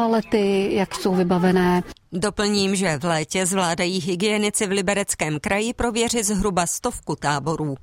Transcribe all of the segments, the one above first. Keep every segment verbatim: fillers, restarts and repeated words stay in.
toalety, jak jsou vybavené. Doplním, že v létě zvládají hygienici v Libereckém kraji prověřit zhruba stovku táborů.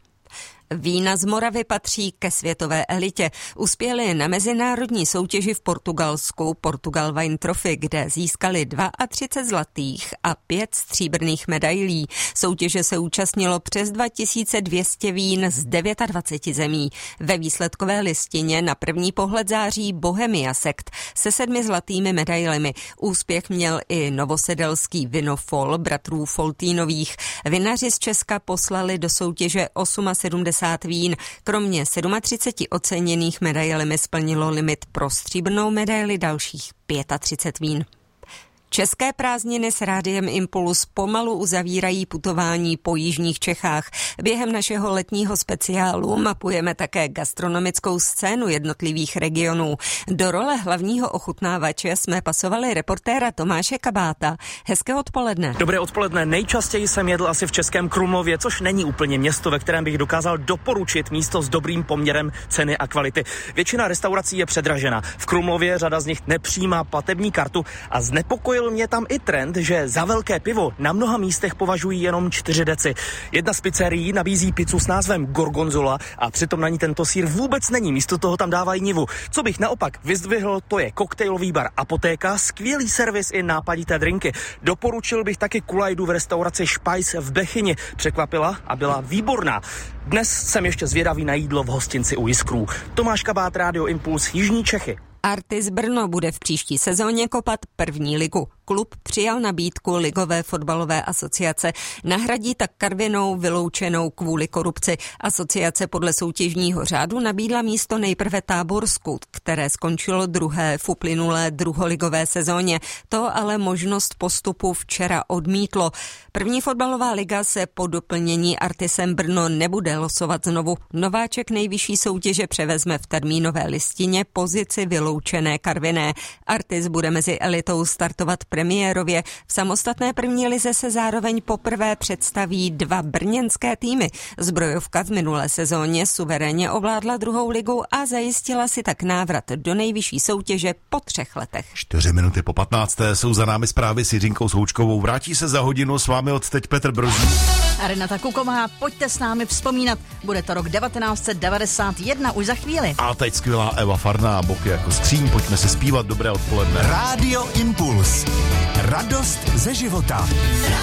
Vína z Moravy patří ke světové elitě. Uspěli na mezinárodní soutěži v Portugalsku Portugal Wine Trophy, kde získali třicet dva zlatých a pět stříbrných medailí. Soutěže se účastnilo přes dva tisíce dvě stě vín z dvaceti devíti zemí. Ve výsledkové listině na první pohled září Bohemia Sekt se sedmi zlatými medailemi. Úspěch měl i novosedelský Vinofol bratrů Foltínových. Vinaři z Česka poslali do soutěže sedmdesát osm vín. Kromě třiceti sedmi oceněných medailemi splnilo limit pro stříbrnou medaili dalších třicet pět vín. České prázdniny s Rádiem Impuls pomalu uzavírají putování po jižních Čechách. Během našeho letního speciálu mapujeme také gastronomickou scénu jednotlivých regionů. Do role hlavního ochutnávače jsme pasovali reportéra Tomáše Kabáta. Hezké odpoledne. Dobré odpoledne. Nejčastěji jsem jedl asi v Českém Krumlově, což není úplně město, ve kterém bych dokázal doporučit místo s dobrým poměrem ceny a kvality. Většina restaurací je předražena. V Krumlově řada z nich nepřijímá platební kartu a znepokojil mě tam i trend, že za velké pivo na mnoha místech považují jenom čtyři deci. Jedna z pizzerií nabízí pizzu s názvem Gorgonzola a přitom na ní tento sýr vůbec není, místo toho tam dávají nivu. Co bych naopak vyzdvihl, to je koktejlový bar Apotéka, skvělý servis i nápadité drinky. Doporučil bych taky kulajdu v restauraci Špajs v Bechyni. Překvapila a byla výborná. Dnes jsem ještě zvědavý na jídlo v hostinci u Jiskrů. Tomáš Kabát, Rádio Impuls, Jižní Čechy. Artis Brno bude v příští sezóně kopat první ligu. Klub přijal nabídku Ligové fotbalové asociace. Nahradí tak Karvinou vyloučenou kvůli korupci. Asociace podle soutěžního řádu nabídla místo nejprve Táborsku, které skončilo druhé v uplynulé druholigové sezóně. To ale možnost postupu včera odmítlo. První fotbalová liga se po doplnění Artisem Brno nebude losovat znovu. Nováček nejvyšší soutěže převezme v termínové listině pozici vyloučené Karviné. Artis bude mezi elitou startovat premiérově. V samostatné první lize se zároveň poprvé představí dva brněnské týmy. Zbrojovka v minulé sezóně suverénně ovládla druhou ligu a zajistila si tak návrat do nejvyšší soutěže po třech letech. Čtyři minuty po patnácté jsou za námi zprávy s Jiřinkou Součkovou. Vrátí se za hodinu s vámi od teď Petr Brožík. A Renata Kuková, pojďte s námi vzpomínat. Bude to rok devatenáct set devadesát jedna už za chvíli. A teď skvělá Eva Farná a boky jako skříň. Pojďme se zpívat. Dobré odpoledne. Rádio Impuls. Radost ze života.